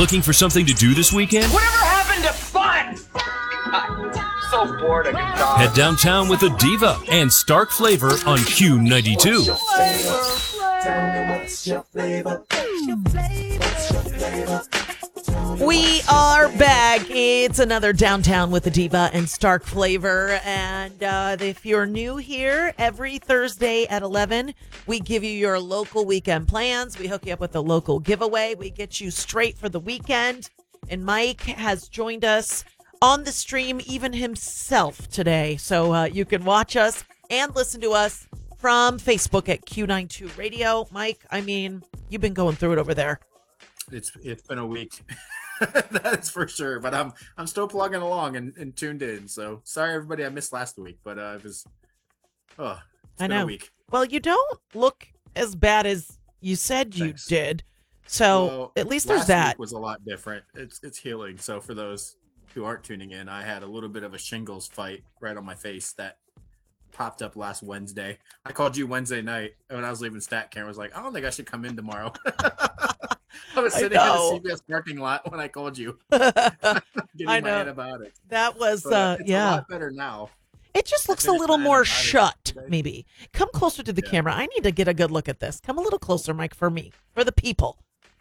Looking for something to do this weekend? Whatever happened to fun? I'm so bored of your dog. Head downtown with a diva and Stark Flavor on Q92. We are back. It's another Downtown with the Diva and Stark Flavor. And if you're new here, every Thursday at 11, we give you your local weekend plans. We hook you up with a local giveaway. We get you straight for the weekend. And Mike has joined us on the stream, even himself today. So you can watch us and listen to us from Facebook at Q92 Radio. Mike, I mean, you've been going through it over there. It's been a week. That's for sure. But I'm still plugging along and tuned in. So sorry everybody I missed last week, but it was it's been a week. Well, you don't look as bad as you said you did. So at least there's last that. Week was a lot different. It's healing. So for those who aren't tuning in, I had a little bit of a shingles fight right on my face that popped up last Wednesday. I called you Wednesday night when I was leaving Stat Camp. I was like, I don't think I should come in tomorrow. I was sitting in the CBS parking lot when I called you. Getting my head about it. That was, it's a lot better now. It just looks a little more shut, maybe. Come closer to the camera. I need to get a good look at this. Come a little closer, Mike, for me, for the people.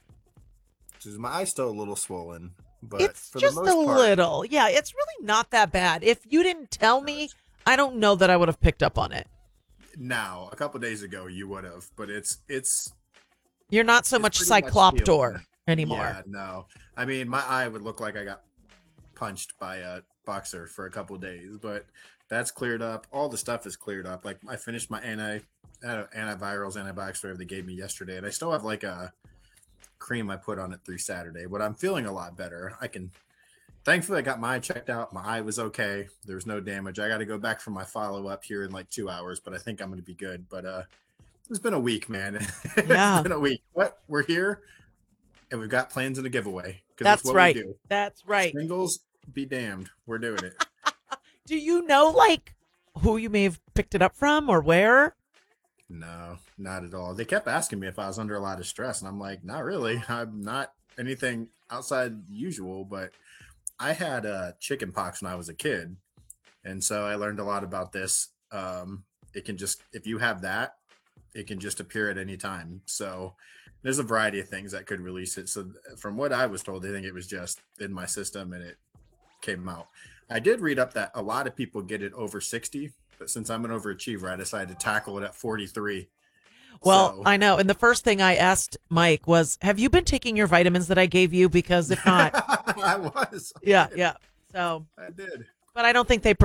My eye's still a little swollen, but it's for just the most part, little. Yeah, it's really not that bad. If you didn't tell me, I don't know that I would have picked up on it. Now, a couple days ago, you would have, but it's you're not so much Cycloptor anymore. Yeah, no. I mean, my eye would look like I got punched by a boxer for a couple days, but that's cleared up. All the stuff is cleared up. Like, I finished my antivirals, antibiotics, whatever they gave me yesterday, and I still have like a cream I put on it through Saturday, but I'm feeling a lot better. Thankfully, I got my eye checked out. My eye was okay. There was no damage. I got to go back for my follow-up here in like 2 hours, but I think I'm going to be good. But it's been a week, man. Yeah. It's been a week. But we're here, and we've got plans in a giveaway. That's what right. We do. That's right. Singles, be damned. We're doing it. Do you know, like, who you may have picked it up from or where? No, not at all. They kept asking me if I was under a lot of stress, and I'm like, not really. I'm not anything outside usual, but I had chicken pox when I was a kid, and so I learned a lot about this. It can just, if you have that, it can just appear at any time. So there's a variety of things that could release it. So from what I was told, I think it was just in my system and it came out. I did read up that a lot of people get it over 60, but since I'm an overachiever, I decided to tackle it at 43. Well, so. I know. And the first thing I asked Mike was, have you been taking your vitamins that I gave you? Because if not, I was. Yeah. So I did. But I don't think they